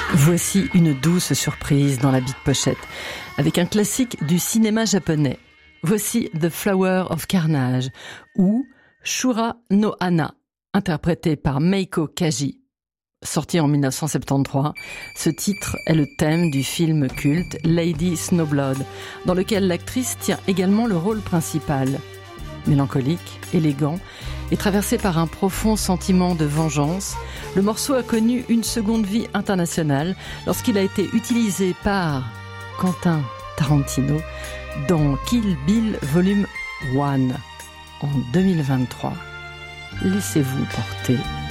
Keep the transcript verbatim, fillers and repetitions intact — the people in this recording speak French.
Voici une douce surprise dans la Big Pochette, avec un classique du cinéma japonais. Voici The Flower of Carnage, ou Shura no Hana, interprété par Meiko Kaji. Sorti en dix-neuf cent soixante-treize, ce titre est le thème du film culte Lady Snowblood, dans lequel l'actrice tient également le rôle principal. Mélancolique, élégant et traversé par un profond sentiment de vengeance, le morceau a connu une seconde vie internationale lorsqu'il a été utilisé par Quentin Tarantino dans Kill Bill Volume un en deux mille vingt-trois. Laissez-vous porter.